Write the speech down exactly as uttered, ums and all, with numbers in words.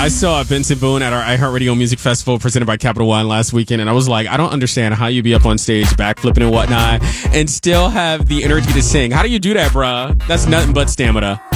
I saw Benson Boone at our iHeartRadio Music Festival presented by Capital One last weekend, and I was like, I don't understand how you be up on stage backflipping and whatnot and still have the energy to sing. How do you do that, bruh? That's nothing but stamina.